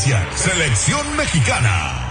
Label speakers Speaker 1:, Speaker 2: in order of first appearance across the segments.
Speaker 1: inician Selección Mexicana.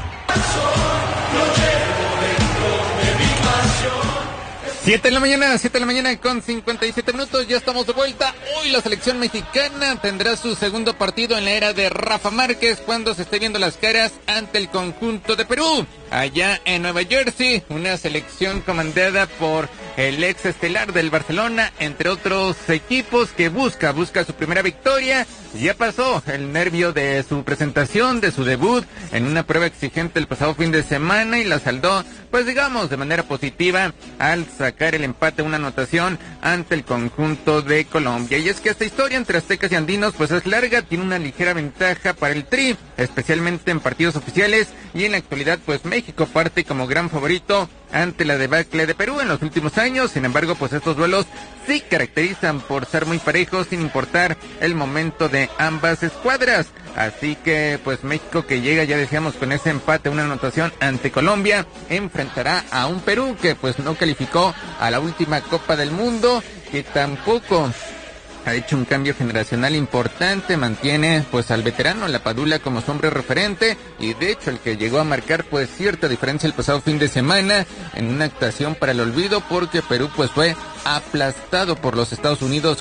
Speaker 2: 7 de la mañana con 57 minutos, ya estamos de vuelta. Hoy la selección mexicana tendrá su segundo partido en la era de Rafa Márquez cuando se esté viendo las caras ante el conjunto de Perú. Allá en Nueva Jersey, una selección comandada por el ex estelar del Barcelona, entre otros equipos, que busca su primera victoria. Ya pasó el nervio de su presentación, de su debut en una prueba exigente el pasado fin de semana y la saldó, pues digamos, de manera positiva al sacar el empate, una anotación ante el conjunto de Colombia. Y es que esta historia entre aztecas y andinos pues es larga, tiene una ligera ventaja para el Tri, especialmente en partidos oficiales, y en la actualidad pues México parte como gran favorito ante la debacle de Perú en los últimos años. Sin embargo, pues estos duelos sí caracterizan por ser muy parejos sin importar el momento de ambas escuadras. Así que pues México, que llega, ya decíamos, con ese empate, una anotación ante Colombia, enfrentará a un Perú que pues no calificó a la última Copa del Mundo, que tampoco ha hecho un cambio generacional importante, mantiene pues al veterano La Padula como su hombre referente, y de hecho el que llegó a marcar pues cierta diferencia el pasado fin de semana en una actuación para el olvido, porque Perú pues fue aplastado por los Estados Unidos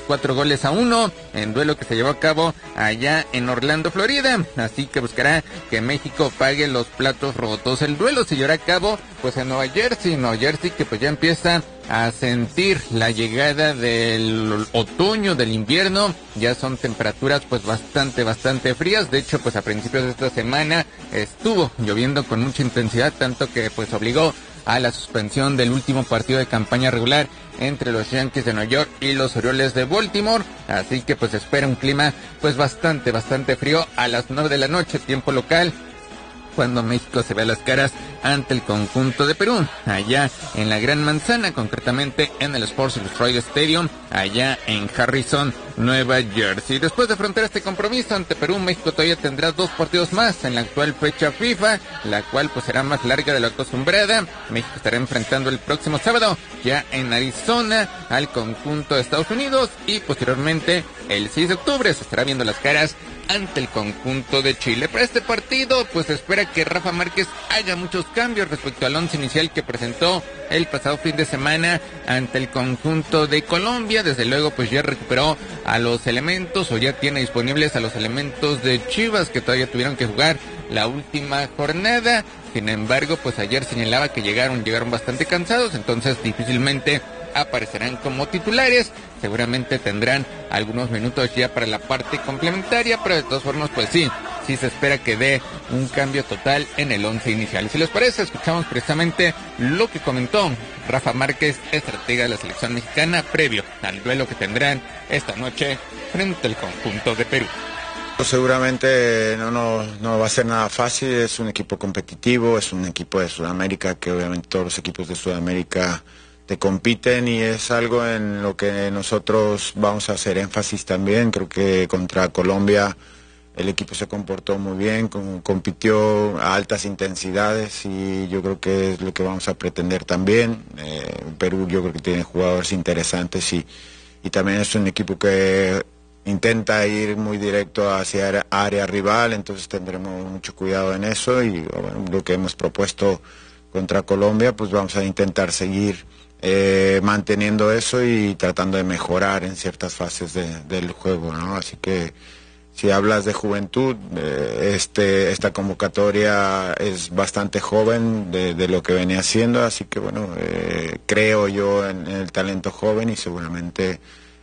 Speaker 2: 4-1 en duelo que se llevó a cabo allá en Orlando, Florida. Así que buscará que México pague los platos rotos. El duelo se llevará a cabo pues en Nueva Jersey que pues ya empieza a sentir la llegada del otoño, del invierno. Ya son temperaturas pues bastante frías. De hecho pues a principios de esta semana estuvo lloviendo con mucha intensidad, tanto que pues obligó a la suspensión del último partido de campaña regular entre los Yankees de Nueva York y los Orioles de Baltimore. Así que pues espera un clima pues bastante frío a las 9 de la noche, tiempo local, cuando México se vea las caras ante el conjunto de Perú, allá en la Gran Manzana, concretamente en el Sports Illustrated Stadium, allá en Harrison, Nueva Jersey. Después de afrontar este compromiso ante Perú, México todavía tendrá 2 partidos más en la actual fecha FIFA, la cual pues será más larga de lo acostumbrada. México estará enfrentando el próximo sábado, ya en Arizona, al conjunto de Estados Unidos, y posteriormente el 6 de octubre se estará viendo las caras ante el conjunto de Chile. Para este partido pues se espera que Rafa Márquez haga muchos cambios respecto al once inicial que presentó el pasado fin de semana ante el conjunto de Colombia. Desde luego pues ya recuperó a los elementos, o ya tiene disponibles a los elementos de Chivas que todavía tuvieron que jugar la última jornada. Sin embargo pues ayer señalaba que llegaron bastante cansados, entonces difícilmente aparecerán como titulares. Seguramente tendrán algunos minutos ya para la parte complementaria, pero de todas formas pues sí se espera que dé un cambio total en el once inicial. Si les parece, escuchamos precisamente lo que comentó Rafa Márquez, estratega de la selección mexicana, previo al duelo que tendrán esta noche frente al conjunto de Perú.
Speaker 3: Seguramente no va a ser nada fácil. Es un equipo competitivo, es un equipo de Sudamérica, que obviamente todos los equipos de Sudamérica te compiten, y es algo en lo que nosotros vamos a hacer énfasis también. Creo que contra Colombia el equipo se comportó muy bien, compitió a altas intensidades, y yo creo que es lo que vamos a pretender también. Perú yo creo que tiene jugadores interesantes, y también es un equipo que intenta ir muy directo hacia área rival, entonces tendremos mucho cuidado en eso. Y bueno, lo que hemos propuesto contra Colombia, pues vamos a intentar seguir manteniendo eso y tratando de mejorar en ciertas fases del juego, ¿no? Así que si hablas de juventud, esta convocatoria es bastante joven de lo que venía haciendo, así que bueno, creo yo en el talento joven, y seguramente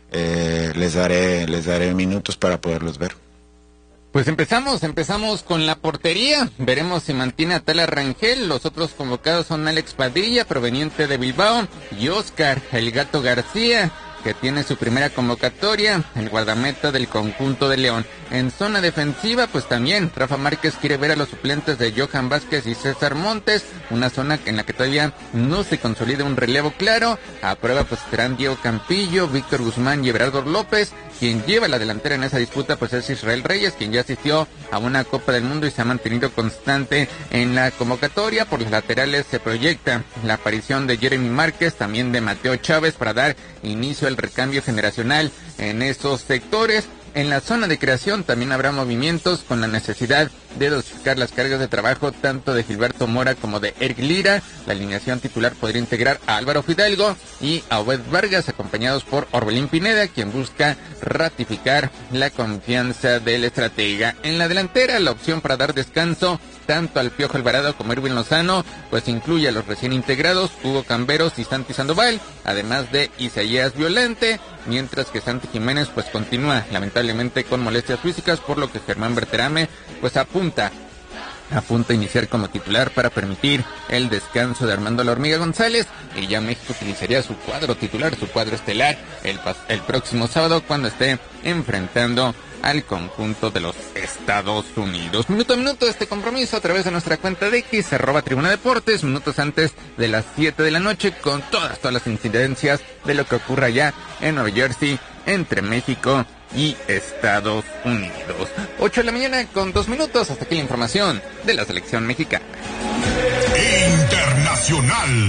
Speaker 3: les daré minutos para poderlos ver.
Speaker 2: Pues empezamos con la portería. Veremos si mantiene a Tala Rangel. Los otros convocados son Alex Padilla, proveniente de Bilbao, y Oscar El Gato García, que tiene su primera convocatoria, el guardameta del conjunto de León. En zona defensiva, pues también Rafa Márquez quiere ver a los suplentes de Johan Vázquez y César Montes, una zona en la que todavía no se consolida un relevo claro. A prueba pues estarán Diego Campillo, Víctor Guzmán y Everardo López. Quien lleva la delantera en esa disputa pues es Israel Reyes, quien ya asistió a una Copa del Mundo y se ha mantenido constante en la convocatoria. Por los laterales se proyecta la aparición de Jeremy Márquez, también de Mateo Chávez, para dar inicio al recambio generacional en esos sectores. En la zona de creación también habrá movimientos, con la necesidad de dosificar las cargas de trabajo tanto de Gilberto Mora como de Eric Lira. La alineación titular podría integrar a Álvaro Fidalgo y a Obed Vargas, acompañados por Orbelín Pineda, quien busca ratificar la confianza del estratega. En la delantera, la opción para dar descanso tanto al Piojo Alvarado como a Irving Lozano, pues incluye a los recién integrados Hugo Camberos y Santi Sandoval, además de Isaías Violante, mientras que Santi Jiménez pues continúa lamentablemente con molestias físicas, por lo que Germán Berterame pues apunta a iniciar como titular para permitir el descanso de Armando La Hormiga González, y ya México utilizaría su cuadro titular, su cuadro estelar el próximo sábado cuando esté enfrentando al conjunto de los Estados Unidos. Minuto a minuto este compromiso a través de nuestra cuenta de X, @Tribuna Deportes, minutos antes de las 7 de la noche, con todas las incidencias de lo que ocurra allá en Nueva Jersey entre México y Estados Unidos. 8 de la mañana con 2 minutos, hasta aquí la información de la selección mexicana.
Speaker 1: Internacional.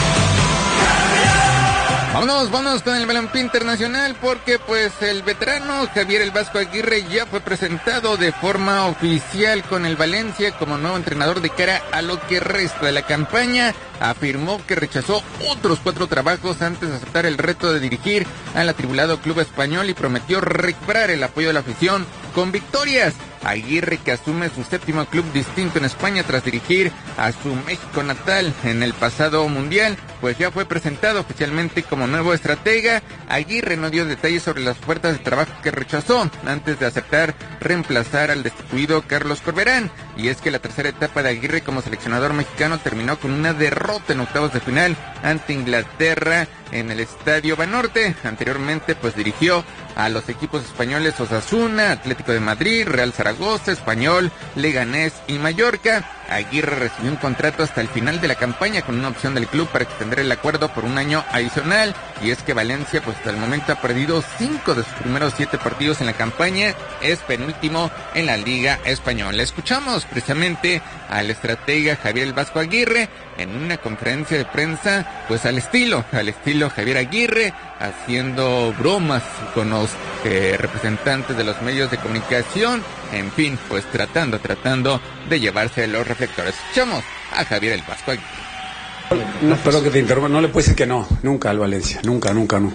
Speaker 2: Vámonos con el balompié internacional, porque pues el veterano Javier El Vasco Aguirre ya fue presentado de forma oficial con el Valencia como nuevo entrenador de cara a lo que resta de la campaña. Afirmó que rechazó otros 4 trabajos antes de aceptar el reto de dirigir al atribulado club español y prometió recuperar el apoyo de la afición con victorias. Aguirre, que asume su 7º club distinto en España tras dirigir a su México natal en el pasado mundial, pues ya fue presentado oficialmente como nuevo estratega. Aguirre no dio detalles sobre las ofertas de trabajo que rechazó antes de aceptar reemplazar al destituido Carlos Corberán. Y es que la tercera etapa de Aguirre como seleccionador mexicano terminó con una derrota en octavos de final ante Inglaterra en el Estadio Banorte. Anteriormente pues dirigió a los equipos españoles Osasuna, Atlético de Madrid, Real Zaragoza, Español, Leganés y Mallorca. Aguirre recibió un contrato hasta el final de la campaña con una opción del club para extender el acuerdo por un año adicional. Y es que Valencia pues hasta el momento ha perdido 5 de sus primeros 7 partidos en la campaña, es penúltimo en la Liga Española. Escuchamos precisamente al estratega Javier El Vasco Aguirre en una conferencia de prensa pues al estilo Javier Aguirre, haciendo bromas con los representantes de los medios de comunicación, en fin, pues tratando de llevarse los reflectores. Escuchamos a Javier El Vasco Aguirre.
Speaker 4: No, perdón que te interrumpa, no le puedes decir que no, nunca al Valencia, nunca.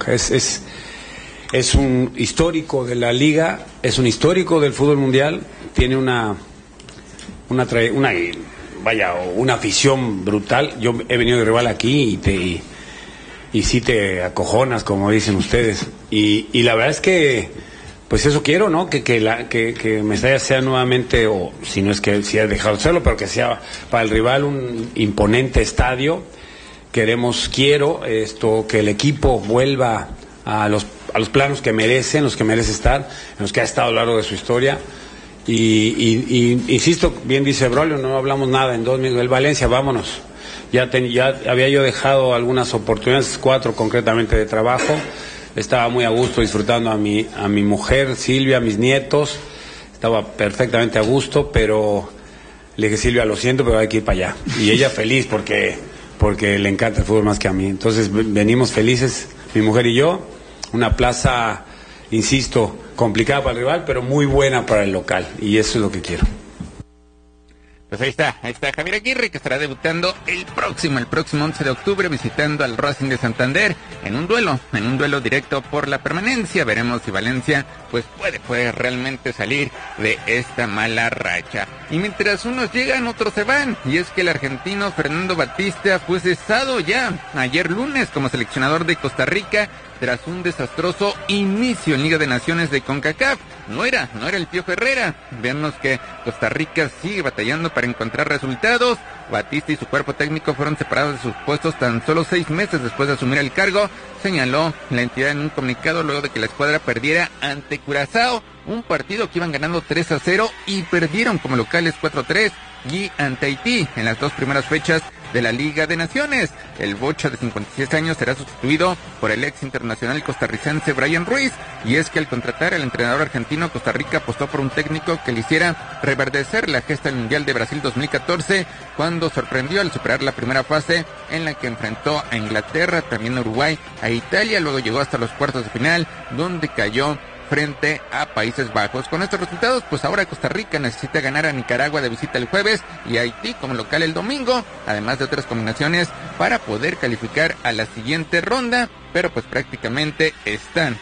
Speaker 4: Es un histórico de la liga, es un histórico del fútbol mundial, tiene una afición brutal. Yo he venido de rival aquí y sí te acojonas, como dicen ustedes, y la verdad es que pues eso quiero, ¿no? Que Mestalla sea nuevamente, o si no es que si ha dejado de serlo, pero que sea para el rival un imponente estadio. Quiero que el equipo vuelva a los planos que merece, en los que merece estar, en los que ha estado a lo largo de su historia. Y insisto, bien dice Braulio, no hablamos nada en 2 minutos. El Valencia, vámonos. Ya había yo dejado algunas oportunidades, 4 concretamente de trabajo. Estaba muy a gusto disfrutando a mi mujer Silvia, a mis nietos. Estaba perfectamente a gusto, pero le dije, Silvia, lo siento, pero hay que ir para allá. Y ella feliz porque le encanta el fútbol más que a mí. Entonces venimos felices, mi mujer y yo. Una plaza, insisto, complicada para el rival, pero muy buena para el local. Y eso es lo que quiero.
Speaker 2: Pues ahí está Javier Aguirre, que estará debutando el próximo 11 de octubre visitando al Racing de Santander en un duelo directo por la permanencia. Veremos si Valencia pues puede realmente salir de esta mala racha. Y mientras unos llegan, otros se van, y es que el argentino Fernando Batista fue cesado ya ayer lunes como seleccionador de Costa Rica tras un desastroso inicio en Liga de Naciones de CONCACAF. No era el Piojo Herrera. Veamos que Costa Rica sigue batallando para encontrar resultados. Batista y su cuerpo técnico fueron separados de sus puestos tan solo 6 meses después de asumir el cargo, señaló la entidad en un comunicado luego de que la escuadra perdiera ante Curazao, un partido que iban ganando 3-0 y perdieron como locales 4-3, y ante Haití en las 2 primeras fechas de la Liga de Naciones. El Bocha de 56 años será sustituido por el ex internacional costarricense Brian Ruiz, y es que al contratar al entrenador argentino, Costa Rica apostó por un técnico que le hiciera reverdecer la gesta del Mundial de Brasil 2014, cuando sorprendió al superar la primera fase en la que enfrentó a Inglaterra, también a Uruguay, a Italia. Luego llegó hasta los cuartos de final, donde cayó frente a Países Bajos. Con estos resultados, pues ahora Costa Rica necesita ganar a Nicaragua de visita el jueves y a Haití como local el domingo, además de otras combinaciones para poder calificar a la siguiente ronda, pero pues prácticamente están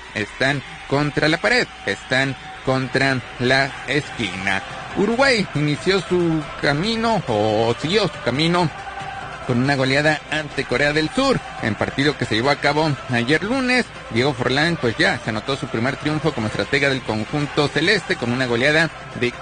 Speaker 2: contra la pared, están contra la esquina. Uruguay inició su camino, o siguió su camino, con una goleada ante Corea del Sur, en partido que se llevó a cabo ayer lunes. Diego Forlán pues ya se anotó su primer triunfo como estratega del conjunto celeste, con una goleada de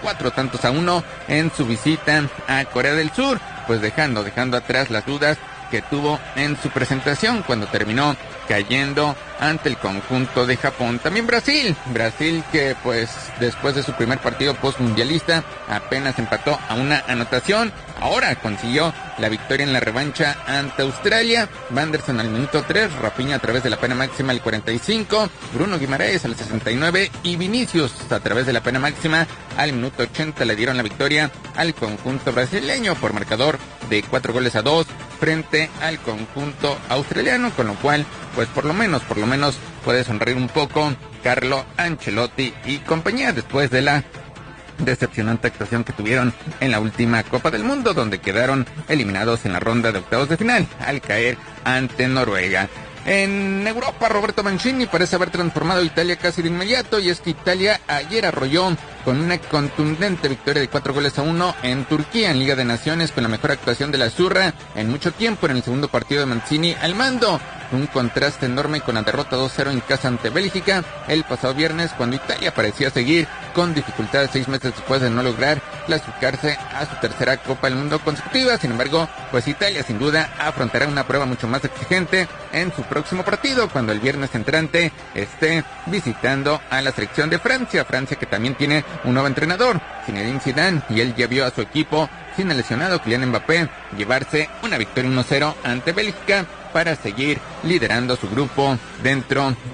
Speaker 2: 4-1 en su visita a Corea del Sur, pues dejando atrás las dudas que tuvo en su presentación cuando terminó cayendo ante el conjunto de Japón. También Brasil que pues después de su primer partido postmundialista apenas empató a una anotación, ahora consiguió la victoria en la revancha ante Australia. Vanderson al minuto 3, Rafinha a través de la pena máxima al 45, Bruno Guimaraes al 69 y Vinicius a través de la pena máxima al minuto 80 le dieron la victoria al conjunto brasileño por marcador de 4-2 frente al conjunto australiano, con lo cual pues por lo menos puede sonreír un poco Carlo Ancelotti y compañía después de la decepcionante actuación que tuvieron en la última Copa del Mundo, donde quedaron eliminados en la ronda de octavos de final al caer ante Noruega. En Europa, Roberto Mancini parece haber transformado a Italia casi de inmediato, y es que Italia ayer arrolló con una contundente victoria de 4-1 en Turquía en Liga de Naciones, con la mejor actuación de la Azzurra en mucho tiempo en el segundo partido de Mancini al mando. Un contraste enorme con la derrota 2-0 en casa ante Bélgica el pasado viernes, cuando Italia parecía seguir con dificultades 6 meses después de no lograr clasificarse a su tercera Copa del Mundo consecutiva. Sin embargo, pues Italia sin duda afrontará una prueba mucho más exigente en su próximo partido, cuando el viernes entrante esté visitando a la selección de Francia que también tiene un nuevo entrenador, Zinedine Zidane, y él ya vio a su equipo sin el lesionado Kylian Mbappé llevarse una victoria 1-0 ante Bélgica para seguir liderando su grupo dentro